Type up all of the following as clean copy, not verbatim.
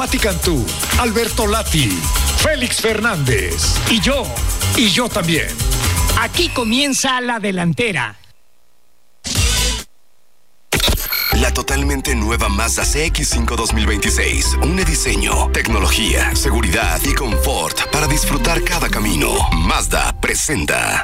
Pati Cantú, Alberto Lati, Félix Fernández y yo también. Aquí comienza La Delantera. La totalmente nueva Mazda CX-5 2026. Une diseño, tecnología, seguridad y confort para disfrutar cada camino. Mazda presenta.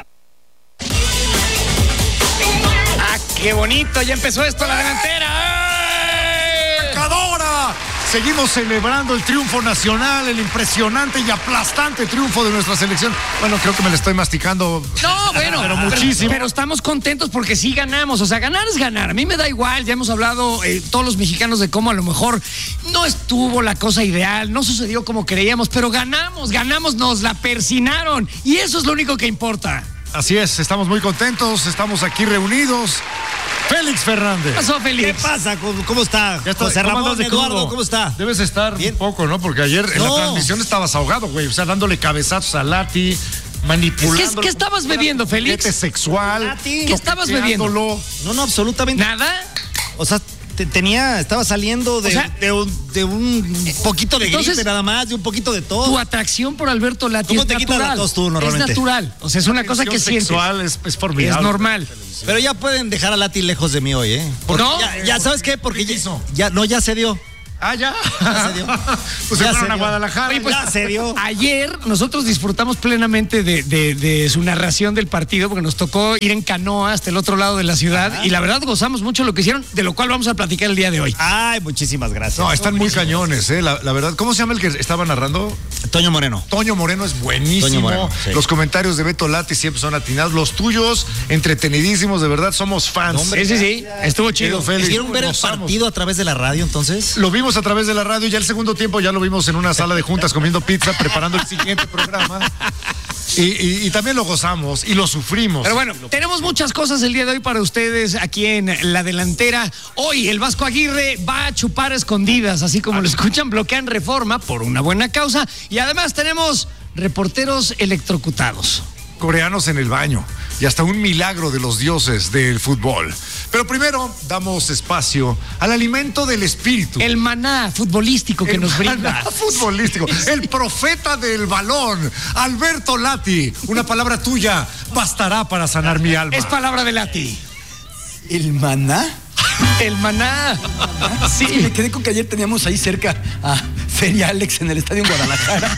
¡Ah, qué bonito! Ya empezó esto, La Delantera. ¡Pecadora! Seguimos celebrando el triunfo nacional, el impresionante y aplastante triunfo de nuestra selección. Bueno, creo que me lo estoy masticando. No, bueno, pero muchísimo. Pero estamos contentos porque sí ganamos. O sea, ganar es ganar. A mí me da igual. Ya hemos hablado todos los mexicanos de cómo a lo mejor no estuvo la cosa ideal, no sucedió como creíamos, pero ganamos, nos la persinaron. Y eso es lo único que importa. Así es, estamos muy contentos, estamos aquí reunidos. Félix Fernández. ¿Qué pasó, Félix? ¿Qué pasa? ¿Cómo está? José Ramón, Eduardo, ¿cómo está? Debes estar bien. Un poco, ¿no? Porque ayer en la transmisión estabas ahogado, güey. O sea, dándole cabezazos a Lati, manipulando. ¿Qué estabas bebiendo, Félix? Sexual. Lati. ¿Qué estabas bebiendo? No, absolutamente. ¿Nada? O sea, estaba saliendo de un poquito de gripe nada más, de un poquito de todo. Tu atracción por Alberto Lati ¿Cómo es te quitas la tos tú normalmente? Es natural. O sea, es una cosa que sientes. Sexual es formidable. Es normal. Pero ya pueden dejar a Lati lejos de mí hoy, ¿eh? Porque no. Ya ¿sabes qué? Porque ya se dio. Ya. Ya se dio. Pues se fueron a Guadalajara. Oye, pues, ya se dio. Ayer nosotros disfrutamos plenamente de su narración del partido porque nos tocó ir en canoa hasta el otro lado de la ciudad y la verdad gozamos mucho lo que hicieron, de lo cual vamos a platicar el día de hoy. Ay, muchísimas gracias. No, están muy cañones, la verdad. ¿Cómo se llama el que estaba narrando? Toño Moreno. Toño Moreno es buenísimo. Toño Moreno, sí. Los comentarios de Beto Lati siempre son atinados. Los tuyos, entretenidísimos, de verdad, somos fans. Sí, estuvo chido. Félix, ¿Quisieron ver el partido a través de la radio entonces? Lo vimos a través de la radio, ya el segundo tiempo ya lo vimos en una sala de juntas comiendo pizza, preparando el siguiente programa. Y también lo gozamos y lo sufrimos. Pero bueno, tenemos muchas cosas el día de hoy para ustedes aquí en La Delantera. Hoy el Vasco Aguirre va a chupar a escondidas, así como lo escuchan, bloquean Reforma por una buena causa. Y además tenemos reporteros electrocutados. Coreanos en el baño y hasta un milagro de los dioses del fútbol. Pero primero damos espacio al alimento del espíritu. El maná futbolístico que nos brinda. Futbolístico. El profeta del balón, Alberto Lati. Una palabra tuya bastará para sanar mi alma. Es palabra de Lati. ¿El maná? El maná. Sí, me quedé con que ayer teníamos ahí cerca a Feria Alex en el estadio en Guadalajara.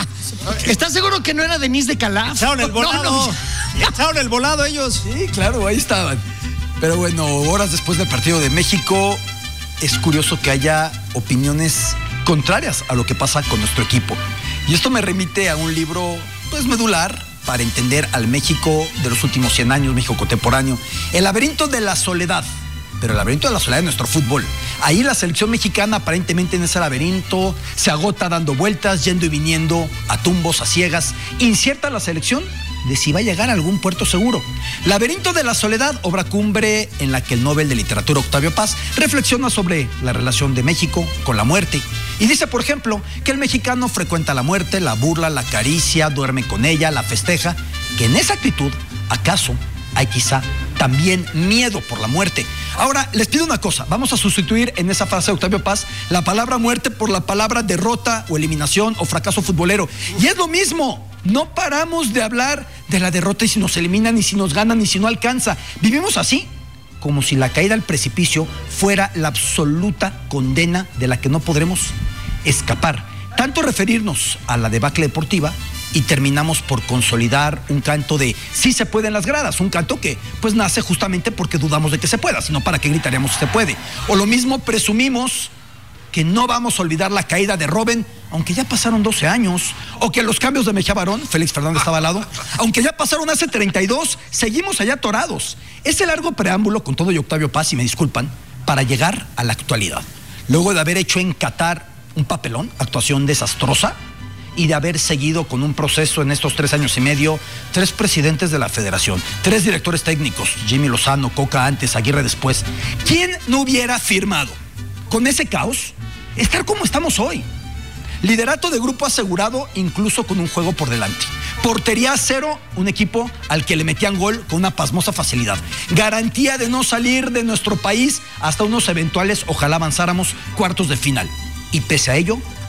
¿Estás seguro que no era Denise de Calaf? Echaron el volado. Echaron el volado ellos. Sí, claro, ahí estaban. Pero bueno, horas después del partido de México, es curioso que haya opiniones contrarias a lo que pasa con nuestro equipo. Y esto me remite a un libro, pues, medular para entender al México de los últimos 100 años, México contemporáneo. El laberinto de la soledad. Pero el laberinto de la soledad de nuestro fútbol. Ahí la selección mexicana aparentemente en ese laberinto se agota dando vueltas, yendo y viniendo, a tumbos, a ciegas. Incierta la selección de si va a llegar a algún puerto seguro. Laberinto de la soledad, obra cumbre en la que el Nobel de Literatura Octavio Paz reflexiona sobre la relación de México con la muerte. Y dice, por ejemplo, que el mexicano frecuenta la muerte, la burla, la acaricia, duerme con ella, la festeja, que en esa actitud, acaso, hay quizá también miedo por la muerte. Ahora, les pido una cosa, vamos a sustituir en esa frase de Octavio Paz la palabra muerte por la palabra derrota o eliminación o fracaso futbolero. Y es lo mismo, no paramos de hablar de la derrota y si nos eliminan y si nos ganan y si no alcanza. Vivimos así, como si la caída al precipicio fuera la absoluta condena de la que no podremos escapar. Tanto referirnos a la debacle deportiva y terminamos por consolidar un canto de sí se puede en las gradas, un canto que pues nace justamente porque dudamos de que se pueda, sino para qué gritaríamos si se puede. O lo mismo presumimos que no vamos a olvidar la caída de Robben, aunque ya pasaron 12 años, o que los cambios de Mejía Barón, Félix Fernández estaba al lado, aunque ya pasaron hace 32, seguimos allá atorados. Ese largo preámbulo, con todo y Octavio Paz, y me disculpan, para llegar a la actualidad. Luego de haber hecho en Qatar un papelón, actuación desastrosa, y de haber seguido con un proceso en estos 3 años y medio, 3 presidentes de la federación, 3 directores técnicos, Jimmy Lozano, Coca antes, Aguirre después. ¿Quién no hubiera firmado con ese caos estar como estamos hoy? Liderato de grupo asegurado, incluso con un juego por delante. Portería 0, un equipo al que le metían gol con una pasmosa facilidad. Garantía de no salir de nuestro país hasta unos eventuales, ojalá avanzáramos, cuartos de final. Y pese a ello,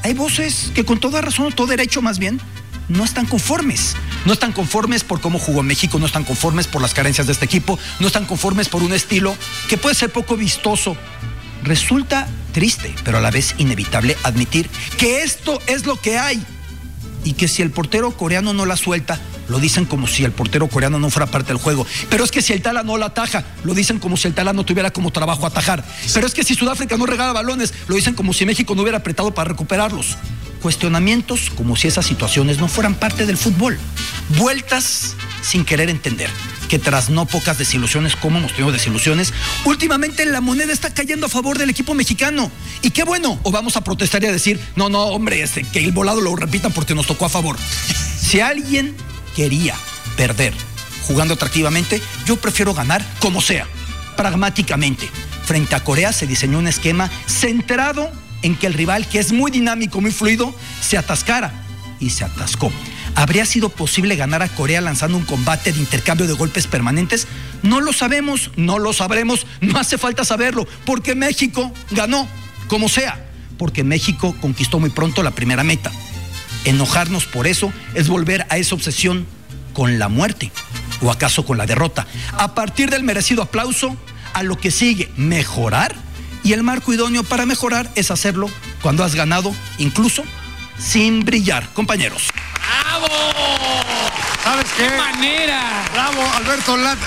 hay voces que con toda razón, todo derecho más bien, no están conformes. No están conformes por cómo jugó México, no están conformes por las carencias de este equipo, no están conformes por un estilo que puede ser poco vistoso. Resulta triste, pero a la vez inevitable admitir que esto es lo que hay. Y que si el portero coreano no la suelta, lo dicen como si el portero coreano no fuera parte del juego. Pero es que si el Tala no la ataja, lo dicen como si el Tala no tuviera como trabajo atajar. Pero es que si Sudáfrica no regala balones, lo dicen como si México no hubiera apretado para recuperarlos. Cuestionamientos como si esas situaciones no fueran parte del fútbol. Vueltas sin querer entender que tras no pocas desilusiones, como hemos tenido desilusiones, últimamente la moneda está cayendo a favor del equipo mexicano. Y qué bueno, o vamos a protestar y a decir, no, hombre, que el volado lo repitan porque nos tocó a favor. Si alguien quería perder jugando atractivamente, yo prefiero ganar como sea, pragmáticamente. Frente a Corea se diseñó un esquema centrado en que el rival, que es muy dinámico, muy fluido, se atascara, y se atascó. ¿Habría sido posible ganar a Corea lanzando un combate de intercambio de golpes permanentes? No lo sabemos, no lo sabremos, no hace falta saberlo, porque México ganó, como sea, porque México conquistó muy pronto la primera meta. Enojarnos por eso es volver a esa obsesión con la muerte, o acaso con la derrota. A partir del merecido aplauso, a lo que sigue, mejorar, y el marco idóneo para mejorar es hacerlo cuando has ganado, incluso sin brillar, compañeros. ¡Bravo! ¿Sabes qué? ¡Qué manera! Bravo, Alberto Lat.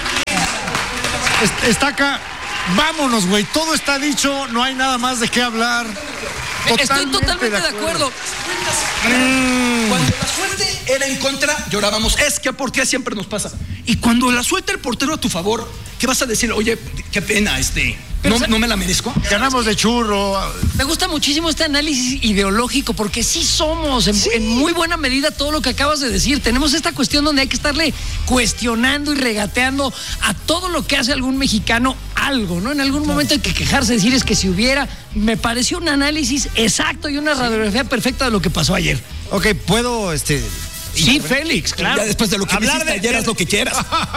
Estaca, vámonos, güey. Todo está dicho, no hay nada más de qué hablar. Estoy totalmente de acuerdo. Cuando la suerte era en contra, llorábamos. Es que ¿por qué siempre nos pasa? Y cuando la suelta el portero a tu favor, ¿qué vas a decir? Oye, qué pena, ¿no me la merezco? Ganamos de churro. Me gusta muchísimo este análisis ideológico porque sí somos en muy buena medida todo lo que acabas de decir. Tenemos esta cuestión donde hay que estarle cuestionando y regateando a todo lo que hace algún mexicano algo, ¿no? En algún momento hay que quejarse, decir es que si hubiera. Me pareció un análisis exacto y una radiografía perfecta de lo que pasó ayer. Ok, ¿puedo Sí, Félix, claro. Ya después de lo que hablar de ayer, haz lo que quieras.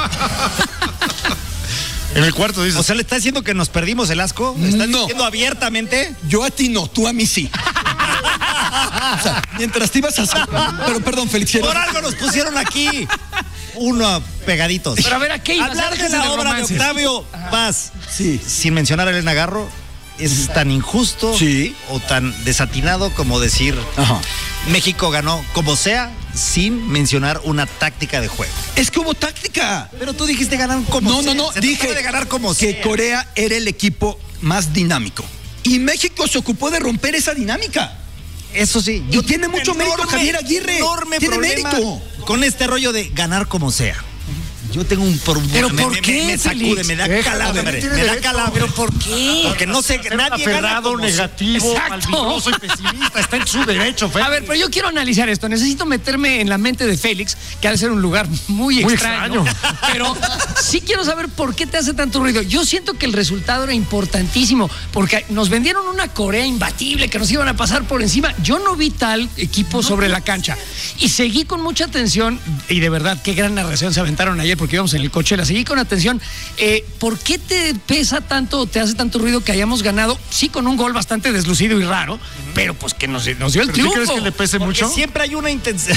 En el cuarto dices. O sea, ¿le está diciendo que nos perdimos el asco? ¿Le estás diciendo abiertamente? Yo a ti no, tú a mí sí. O sea, mientras te ibas a hacer. Pero perdón, Félix. Por algo nos pusieron aquí. Uno pegaditos. Pero a ver, ¿a qué ibas? Hablar de la obra de Octavio Paz, sin mencionar a Elena Garro, es tan injusto o tan desatinado como decir México ganó como sea, sin mencionar una táctica de juego. Es que hubo táctica. Pero tú dijiste ganar como sea. No, dije de ganar como que sea. Corea era el equipo más dinámico. Y México se ocupó de romper esa dinámica. Eso sí. Y tiene mucho mérito Javier Aguirre. Enorme tiene problema mérito. Con este rollo de ganar como sea. Yo tengo un problema. ¿Pero por qué, me sacude, Félix? me da calambre. Me da calambre. ¿Pero por qué? Porque no sé, nadie gana aferrado, como negativo, Exacto. malvibroso y pesimista. Está en su derecho, Félix. A ver, pero yo quiero analizar esto. Necesito meterme en la mente de Félix, que ha de ser un lugar muy extraño. Pero sí quiero saber por qué te hace tanto ruido. Yo siento que el resultado era importantísimo, porque nos vendieron una Corea imbatible, que nos iban a pasar por encima. Yo no vi tal equipo sobre la cancha. Y seguí con mucha atención, y de verdad, qué gran narración se aventaron ayer, porque íbamos en el coche, la seguí con atención. ¿Por qué te pesa tanto, te hace tanto ruido que hayamos ganado? Sí, con un gol bastante deslucido y raro, pero pues que nos dio el ¿Pero triunfo. ¿sí crees que le pese mucho? Siempre hay una intensidad.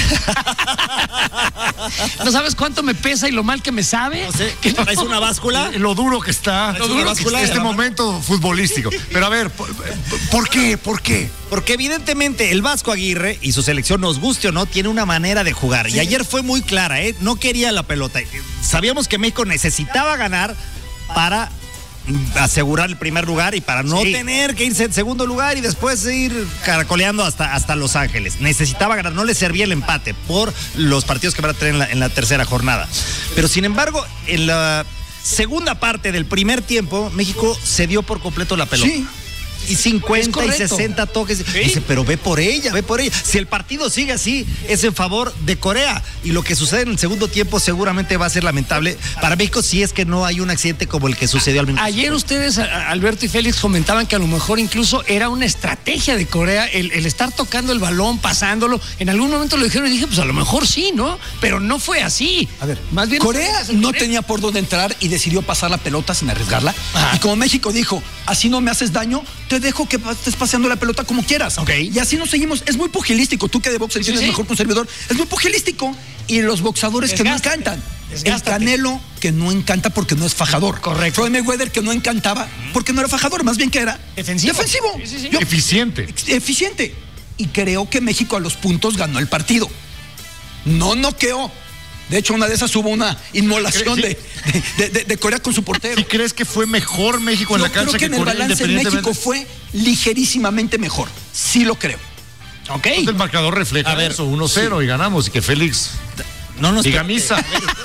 ¿No sabes cuánto me pesa y lo mal que me sabe? No sé, ¿que traes una báscula? Lo duro que está. Lo duro que está este momento futbolístico. Pero a ver, ¿por qué? ¿Por qué? Porque evidentemente el Vasco Aguirre y su selección, nos guste o no, tiene una manera de jugar. Y ayer fue muy clara, no quería la pelota. Sabíamos que México necesitaba ganar para asegurar el primer lugar y para no tener que irse en segundo lugar y después ir caracoleando hasta Los Ángeles. Necesitaba ganar, no le servía el empate por los partidos que van a tener en la tercera jornada. Pero sin embargo, en la segunda parte del primer tiempo, México cedió por completo la pelota. Sí. Y 50 y 60 toques. ¿Sí? Dice, pero ve por ella. Si el partido sigue así, es en favor de Corea. Y lo que sucede en el segundo tiempo seguramente va a ser lamentable para México si es que no hay un accidente como el que sucedió al minuto. Ayer ustedes, Alberto y Félix, comentaban que a lo mejor incluso era una estrategia de Corea el estar tocando el balón, pasándolo. En algún momento lo dijeron y dije, pues a lo mejor sí, ¿no? Pero no fue así. A ver, más bien Corea no tenía por dónde entrar y decidió pasar la pelota sin arriesgarla. Y como México dijo, así no me haces daño, te te dejo que estés paseando la pelota como quieras. Ok. Y así nos seguimos. Es muy pugilístico. Tú que de box entiendes mejor que un servidor. Es muy pugilístico. Y los boxadores que no encantan. El Canelo, que no encanta porque no es fajador. Correcto. Floyd Mayweather, que no encantaba porque no era fajador. Más bien que era defensivo. Sí. Eficiente. Y creo que México a los puntos ganó el partido. No noqueó. De hecho, una de esas hubo una inmolación de Corea con su portero. ¿Y crees que fue mejor México en la cancha creo que en el Corea, balance en México fue ligerísimamente mejor. Sí lo creo. Ok. Entonces el marcador refleja eso, 1-0 y ganamos. Y que Félix diga misa.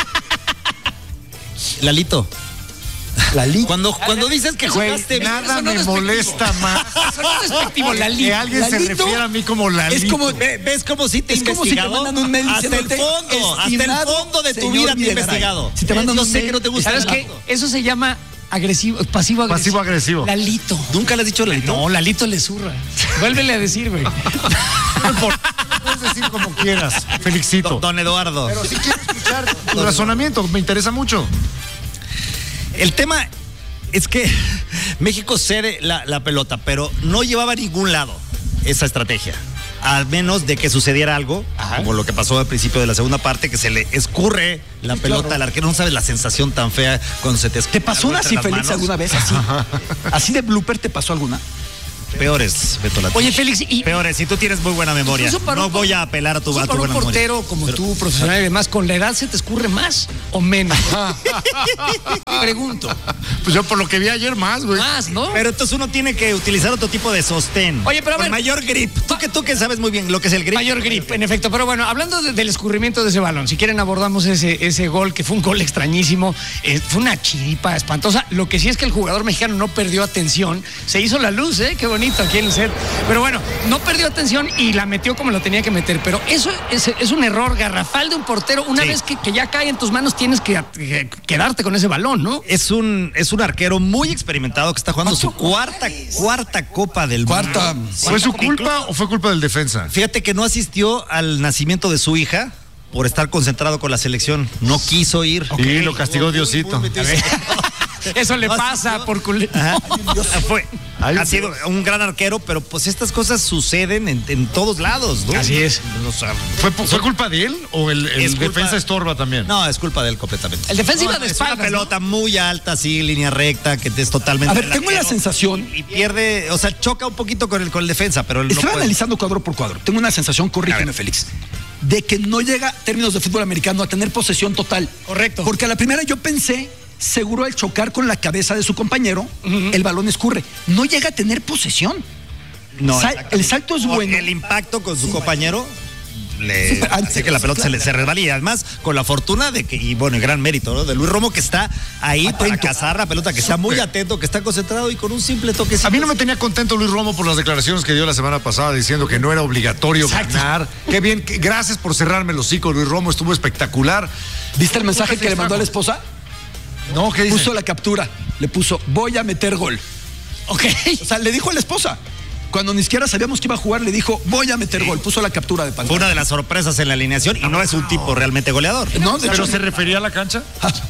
Lalito. Cuando dices que Güey, jugaste nada me molesta más Eso no es despectivo, Lalito. que alguien se Lalito refiera a mí como Lalito. Es como, ¿Ves cómo si te es como si te mandan un mail hasta el fondo de tu vida te he investigado. Si te mandan Yo un sé mail, que no te gusta. ¿Sabes qué? Eso se llama pasivo-agresivo. Pasivo-agresivo. Lalito. ¿Nunca le has dicho Lalito? No, Lalito le zurra. Vuélvele a decir, güey. No importa, puedes decir como quieras, Felixito. Don Eduardo. Pero sí quiero escuchar tu razonamiento, me interesa mucho. El tema es que México cede la pelota, pero no llevaba a ningún lado esa estrategia. Al menos de que sucediera algo, como lo que pasó al principio de la segunda parte, que se le escurre la pelota al arquero. No sabes la sensación tan fea cuando se te escurre. ¿Te pasó una así, Félix, alguna vez? ¿Así de blooper te pasó alguna? Peores, Beto Latino. Oye, Félix, y peores, si tú tienes muy buena memoria. No voy a apelar a tu buena memoria. un portero como tú, profesional y demás, ¿con la edad se te escurre más o menos? Pregunto. Pues yo por lo que vi ayer más, güey. Más, ¿no? Pero entonces uno tiene que utilizar otro tipo de sostén. Oye, pero a con ver. mayor grip. Tú que sabes muy bien lo que es el grip. Mayor grip, en efecto. Pero bueno, hablando del escurrimiento de ese balón, si quieren abordamos ese gol, que fue un gol extrañísimo. Fue una chiripa espantosa. Lo que sí es que el jugador mexicano no perdió atención. Se hizo la luz, qué bonito aquí en el set. Pero bueno, no perdió atención y la metió como lo tenía que meter. Pero eso es un error garrafal de un portero. Una vez que ya cae en tus manos, tienes que quedarte con ese balón, ¿no? Es un arquero muy experimentado que está jugando su cuarta Copa del Mundo. ¿Fue su culpa o fue culpa del defensa? Fíjate que no asistió al nacimiento de su hija por estar concentrado con la selección. No quiso ir. Y lo castigó Diosito. Eso le pasa por culero. Ha sido un gran arquero, pero pues estas cosas suceden en todos lados, ¿no? Así es. O sea, ¿Fue culpa de él o el culpa- defensa estorba también? no, es culpa de él completamente. El defensa iba de Es espaldas, una pelota muy alta, así, línea recta, que es totalmente. A ver, tengo la arquero. sensación. Y pierde, o sea, choca un poquito con el defensa, pero él no Estaba puede. analizando cuadro por cuadro. Tengo una sensación, corrígeme, A ver. Félix, de que no llega, términos de fútbol americano, a tener posesión total. Correcto. Porque a la primera yo pensé, seguro al chocar con la cabeza de su compañero, el balón escurre. No llega a tener posesión. No, El salto es Porque bueno. el impacto con su compañero Sí, pero antes- hace que la pelota se resbala, y además con la fortuna de que, y bueno, el gran mérito, ¿no?, de Luis Romo, que está ahí para Atento. cazar la pelota, que está muy atento, que está concentrado y con un simple toque. A mí no me tenía contento Luis Romo por las declaraciones que dio la semana pasada diciendo que no era obligatorio ganar. Qué bien, gracias por cerrarme el hocico, Luis Romo, estuvo espectacular. ¿Viste el mensaje que le mandó a la esposa? No, ¿qué dice? Puso la captura. Le puso, voy a meter gol. Ok. O sea, le dijo a la esposa. Cuando ni siquiera sabíamos que iba a jugar, le dijo, voy a meter gol. Puso la captura de Fue pantalla. una de las sorpresas en la alineación y no es un tipo realmente goleador. No, de ¿Pero hecho, se refería a la cancha?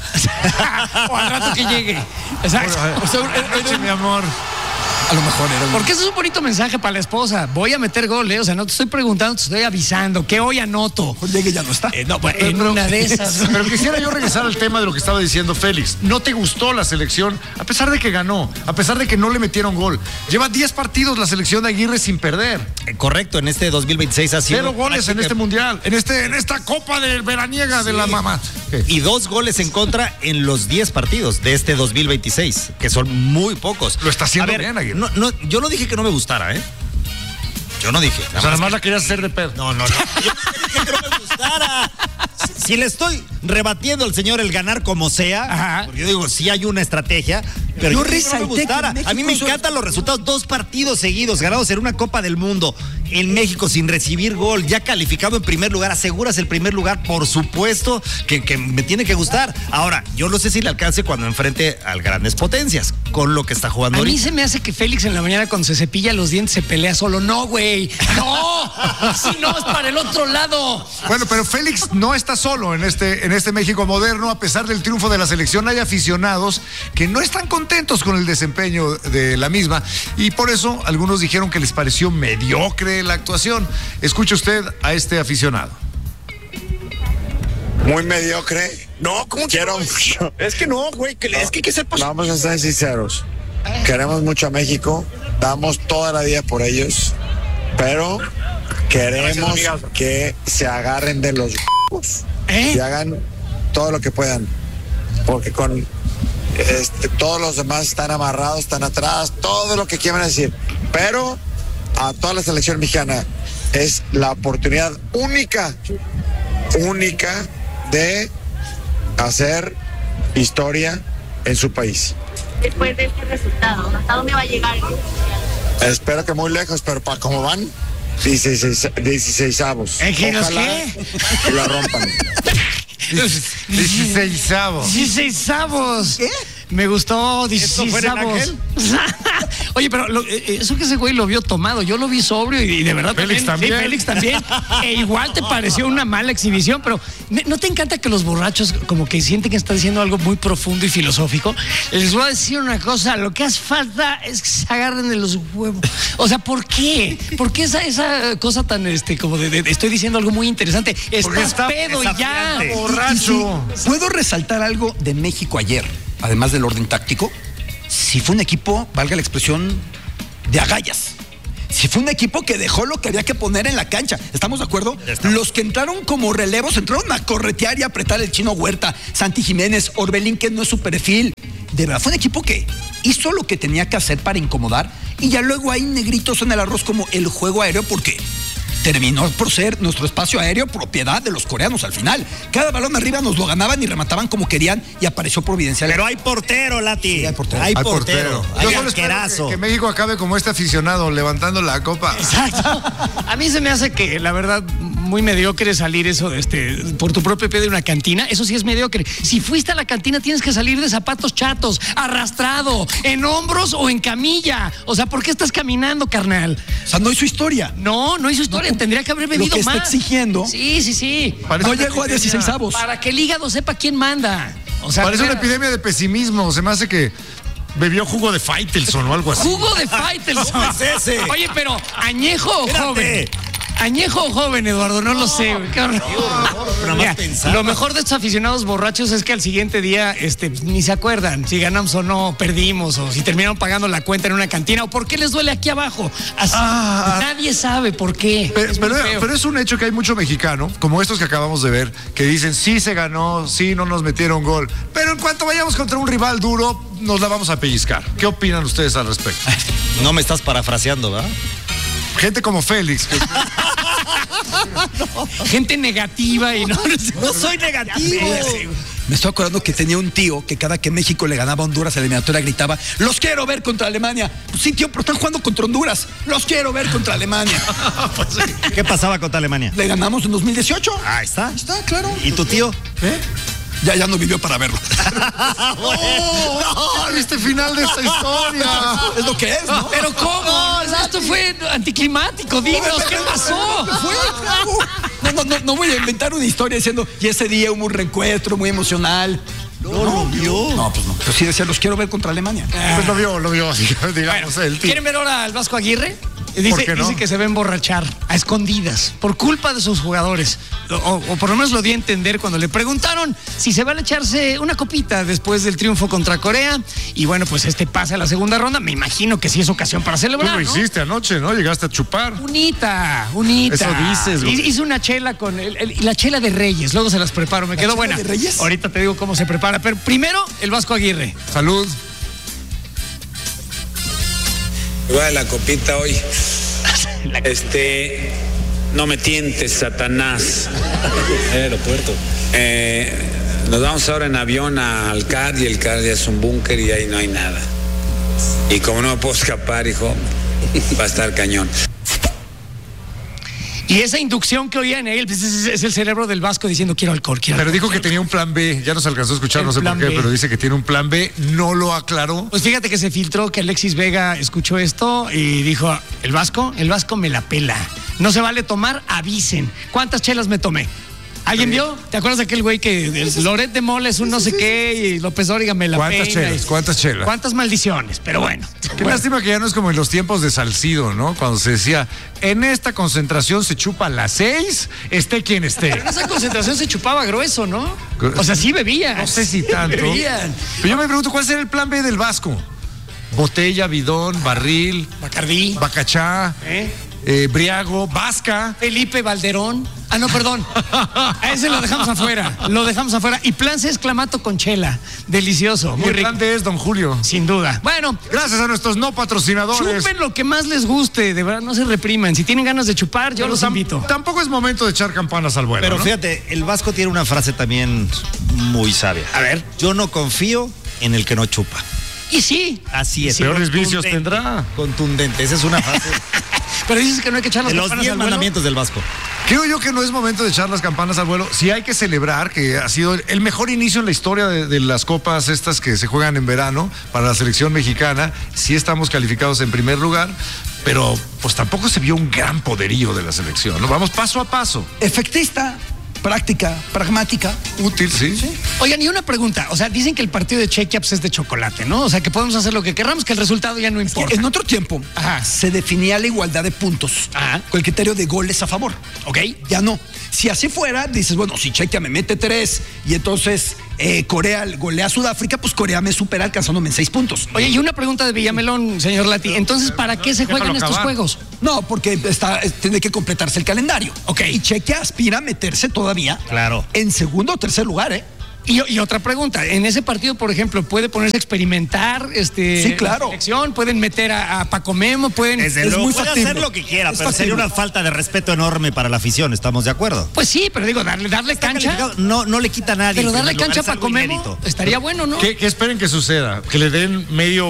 O al rato que llegue. Exacto. O sea, Eche, mi amor. a lo mejor era un... porque eso es un bonito mensaje para la esposa. Voy a meter gol, O sea, no te estoy preguntando, te estoy avisando que hoy anoto. Llegue y ya no está. No, pues, en una de esas. Pero quisiera yo regresar al tema de lo que estaba diciendo Félix. ¿No te gustó la selección? A pesar de que ganó, a pesar de que no le metieron gol. Lleva 10 partidos la selección de Aguirre sin perder. Correcto, en este 2026 ha sido 0 goles en este mundial, en esta copa de veraniega de la mamá. y 2 goles en contra en los 10 partidos de este 2026, que son muy pocos. Lo está haciendo A ver, bien, Aguirre. yo no dije que no me gustara, Yo no dije. O sea, nada más la querías hacer de pedo. No. Yo dije que no me gustara. Si le estoy rebatiendo al señor el ganar como sea, Ajá. porque yo digo, sí hay una estrategia, pero Yo yo dije que no me resalté que gustara. México A mí me hizo- encantan los resultados. 2 partidos seguidos ganados en una Copa del Mundo en México sin recibir gol, ya calificado en primer lugar, aseguras el primer lugar, por supuesto que me tiene que gustar. Ahora, yo no sé si le alcance cuando enfrente al grandes potencias, con lo que está jugando A mí ahorita. se me hace que Félix en la mañana cuando se cepilla los dientes se pelea solo. No, güey. No. Si no, es para el otro lado. Bueno, pero Félix no está solo en este México moderno. A pesar del triunfo de la selección, hay aficionados que no están contentos contentos con el desempeño de la misma y por eso algunos dijeron que les pareció mediocre la actuación. Escuche usted a este aficionado. Muy mediocre. No, ¿cómo que Quiero... no? Es que no, güey, es que hay que ser positivo. Vamos a ser sinceros. Queremos mucho a México, damos toda la vida por ellos, pero queremos que se agarren de los y hagan todo lo que puedan, porque con todos los demás están amarrados, están atrás, todo lo que quieran decir, pero a toda la selección mexicana es la oportunidad única de hacer historia en su país. Después de este resultado, ¿hasta dónde va a llegar el Mundial? Espero que muy lejos, pero para cómo van, 16avos. Ojalá que la rompan. 16avos. ¿Qué? Me gustó 16avos. Oye, pero eso que ese güey lo vio tomado, yo lo vi sobrio y de verdad Félix también. Sí, Félix también. E igual te pareció una mala exhibición, pero ¿no te encanta que los borrachos como que sienten que están diciendo algo muy profundo y filosófico? Les voy a decir una cosa, lo que hace falta es que se agarren de los huevos. O sea, ¿por qué? ¿Por qué esa cosa tan como de estoy diciendo algo muy interesante? Estás pedo y ya. Borracho. ¿Puedo resaltar algo de México ayer? Además del orden táctico, si fue un equipo, valga la expresión, de agallas. Si fue un equipo que dejó lo que había que poner en la cancha. ¿Estamos de acuerdo? Los que entraron como relevos entraron a corretear y apretar el Chino Huerta, Santi Jiménez, Orbelín, que no es su perfil. De verdad, fue un equipo que hizo lo que tenía que hacer para incomodar y ya luego hay negritos en el arroz como el juego aéreo porque terminó por ser nuestro espacio aéreo propiedad de los coreanos al final. Cada balón arriba nos lo ganaban y remataban como querían y apareció providencial. Pero hay portero, Lati. Sí, hay portero. Hay portero. Yo Hay solo espero arquerazo. que México acabe como este aficionado levantando la copa. Exacto. A mí se me hace que, la verdad, muy mediocre salir eso por tu propio pie de una cantina. Eso sí es mediocre. Si fuiste a la cantina tienes que salir de zapatos chatos, arrastrado, en hombros o en camilla. O sea, ¿por qué estás caminando, carnal? O sea, no hizo historia. No hizo historia. Tendría que haber bebido Lo que más. está exigiendo. Sí. No llegó a 16avos. Para que el hígado sepa quién manda. O sea, Parece de una veras. epidemia de pesimismo. Se me hace que bebió jugo de Faitelson o algo así. Jugo de Faitelson. ¿Cómo es ese? Oye, pero ¿añejo o Espérate. joven? ¿Añejo o joven, Eduardo? No lo sé, güey. Qué horror. Nada más Mira, pensar. lo mejor de estos aficionados borrachos es que al siguiente día ni se acuerdan si ganamos o no, perdimos, o si terminaron pagando la cuenta en una cantina, o por qué les duele aquí abajo. Así, nadie sabe por qué. Es muy feo. Pero es un hecho que hay mucho mexicano, como estos que acabamos de ver, que dicen sí se ganó, sí no nos metieron gol, pero en cuanto vayamos contra un rival duro, nos la vamos a pellizcar. ¿Qué opinan ustedes al respecto? No me estás parafraseando, ¿verdad? Gente como Félix. Gente negativa y no soy negativo. Me estoy acordando que tenía un tío que cada que México le ganaba a Honduras en la eliminatoria gritaba: los quiero ver contra Alemania. Pues sí, tío, pero están jugando contra Honduras. Los quiero ver contra Alemania. ¿Qué pasaba contra Alemania? Le ganamos en 2018. Ahí está. Está, claro. ¿Y tu tío? Ya no vivió para verlo. ¿Viste el final de esta historia? Es lo que es, ¿no? ¿Pero cómo? Esto fue anticlimático. Dinos, ¿qué pasó? Fue, claro. No voy a inventar una historia diciendo, y ese día hubo un reencuentro muy emocional. No lo vio. No, pues no. Pero sí decía, los quiero ver contra Alemania. Pues lo vio, digamos, Bueno, el tío. ¿quieren ver ahora al Vasco Aguirre? ¿Por qué no? Dice que se va a emborrachar a escondidas por culpa de sus jugadores. O por lo menos lo di a entender cuando le preguntaron si se va a echarse una copita después del triunfo contra Corea. Y bueno, pues pasa a la segunda ronda. Me imagino que sí es ocasión para Tú celebrar, lo ¿no? hiciste anoche, ¿no? Llegaste a chupar. Unita. Eso dices, güey. Hice una chela con la chela de Reyes. Luego se las preparo. Me quedó chela buena. de Reyes? Ahorita te digo cómo se prepara. Pero primero, el Vasco Aguirre. Salud. Va la copita hoy. No me tientes, Satanás. Aeropuerto. Nos vamos ahora en avión al CAR y el CAR ya es un búnker y ahí no hay nada. Y como no me puedo escapar, hijo, va a estar cañón. Y esa inducción que oía en él pues, es el cerebro del Vasco diciendo quiero alcohol, quiero Pero alcohol. dijo que tenía un plan B. Ya nos alcanzó a escuchar, El no sé por plan qué, B. pero dice que tiene un plan B. No lo aclaró. Pues fíjate que se filtró que Alexis Vega escuchó esto y dijo, el Vasco me la pela. No se vale tomar, avisen. ¿Cuántas chelas me tomé? ¿Alguien vio? ¿Te acuerdas de aquel güey que Loret de Mola es un no sé qué y López Dóriga me la ¿Cuántas peina? chelas? ¿Cuántas chelas? ¿Cuántas maldiciones? Pero bueno. Qué lástima que ya no es como en los tiempos de Salcido, ¿no? Cuando se decía, en esta concentración se chupa a las 6, esté quien esté. Pero en esa concentración se chupaba grueso, ¿no? O sea, sí bebían. No sé si tanto. Bebían. Pero yo me pregunto, ¿cuál será el plan B del Vasco? Botella, bidón, barril, Bacardí. Bacachá, Briago, Vasca. Felipe Valderón. Ah, no, perdón. A ese lo dejamos afuera. Lo dejamos afuera. Y plan C es clamato con chela. Delicioso. Muy El rico. plan D es Don Julio. Sin duda. Bueno. Gracias a nuestros no patrocinadores. Chupen lo que más les guste. De verdad, no se repriman. Si tienen ganas de chupar, yo los invito. Tampoco es momento de echar campanas al vuelo. Pero ¿no? fíjate, el Vasco tiene una frase también muy sabia. A ver. Yo no confío en el que no chupa. Y sí. Así es. Peores vicios tendrá. Contundente. Esa es una frase Pero dices que no hay que echar las de los campanas 10 al vuelo. mandamientos del Vasco. Creo yo que no es momento de echar las campanas al vuelo. Sí hay que celebrar que ha sido el mejor inicio en la historia de las copas estas que se juegan en verano para la selección mexicana. Sí estamos calificados en primer lugar, pero pues tampoco se vio un gran poderío de la selección, ¿no? Vamos paso a paso. Efectista, práctica, pragmática. Útil, sí. Oigan, y una pregunta. O sea, dicen que el partido de Chequia pues, es de chocolate, ¿no? O sea, que podemos hacer lo que querramos, que el resultado ya no importa. En otro tiempo Ajá. se definía la igualdad de puntos Ajá. con el criterio de goles a favor. ¿Ok? Ya no. Si así fuera, dices, bueno, si Chequia me mete 3 y entonces Corea golea a Sudáfrica, pues Corea me supera alcanzándome en 6 puntos. Oye, y una pregunta de Villamelón, señor Lati. Entonces, ¿para qué se juegan estos juegos? No, porque tiene que completarse el calendario. Ok. Y Chequia aspira a meterse todavía Claro. en segundo o tercer lugar, ¿eh? Y otra pregunta, en ese partido, por ejemplo, ¿puede ponerse a experimentar Sí, claro. la selección? ¿Pueden meter a Paco Memo? ¿Pueden...? Desde Es luego, muy puede factible. hacer lo que quiera, Es pero sería factible. una falta de respeto enorme para la afición, ¿estamos de acuerdo? Pues sí, pero digo, darle cancha. Calificado, no le quita a nadie. Pero en darle primer lugar, cancha a es algo Paco Memo inédito. estaría bueno, ¿no? ¿Qué esperen que suceda? Que le den medio